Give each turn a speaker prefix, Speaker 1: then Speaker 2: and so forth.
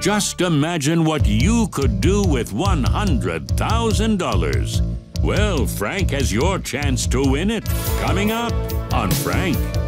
Speaker 1: Just imagine what you could do with $100,000. Well, Frank has your chance to win it. Coming up on Frank.